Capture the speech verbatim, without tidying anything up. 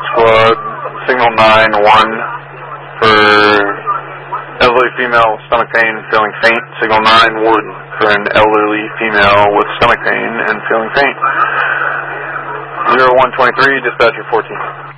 Squad, signal nine one for elderly female with stomach pain and feeling faint. Signal nine Wood for an elderly female with stomach pain and feeling faint. zero one twenty-three, dispatcher fourteen.